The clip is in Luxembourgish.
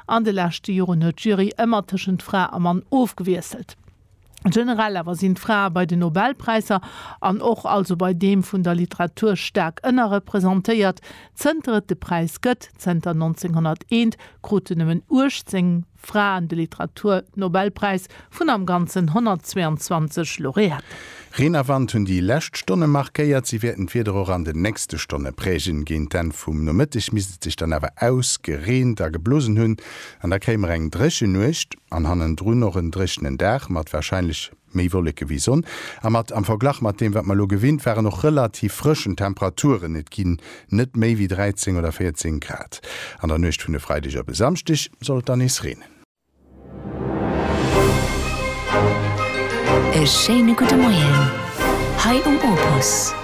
An de letzten Jahren hat die Jury immer zwischen Frau und Mann aufgewechselt. Generell aber sind Frauen bei den Nobelpreiser an auch also bei dem von der Literatur stark repräsentiert. Zentret de Preis gött, Zenter 1901, Krotenemen Ursting, Frauen der Literatur Nobelpreis von am ganzen 122 Laureaten. Renawand hun die Lächtstunde markéiert, sie werden wieder an de nächste Stunde prägen gehen dann vum Nommittig misset sich dann aber ausgerehnt da geblosen hunn an der kämer eng dresche nucht an hannen drun noch en drechten Dach mat wahrscheinlich méi wolleke wie son mat am Verglach mat dem wat man lo gewinnt wären noch relativ frischen Temperaturen net ginn net méi wie 13 oder 14 Grad an der Nucht hunne freidiger besamstich soll dann is reden. E schöne gute Morgen. Hi Opus.